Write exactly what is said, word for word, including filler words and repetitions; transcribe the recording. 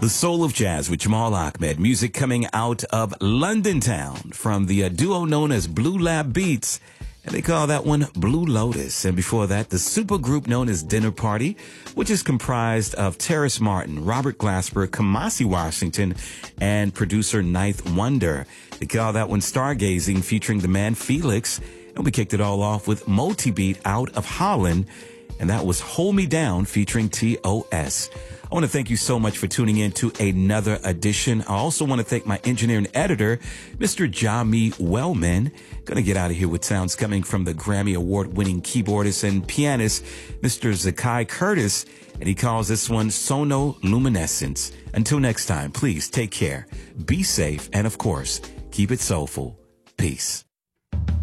The Soul of Jazz with Jamal Ahmed. Music coming out of London Town from the uh, duo known as Blue Lab Beats. And they call that one Blue Lotus. And before that, the supergroup known as Dinner Party, which is comprised of Terrace Martin, Robert Glasper, Kamasi Washington, and producer Ninth Wonder. They call that one Stargazing, featuring the man Felix. And we kicked it all off with Multi-Beat out of Holland. And that was Hold Me Down featuring T O S. I want to thank you so much for tuning in to another edition. I also want to thank my engineer and editor, Mister Jami Wellman. Going to get out of here with sounds coming from the Grammy Award-winning keyboardist and pianist, Mister Zakai Curtis, and he calls this one Sono Luminescence. Until next time, please take care, be safe, and of course, keep it soulful. Peace.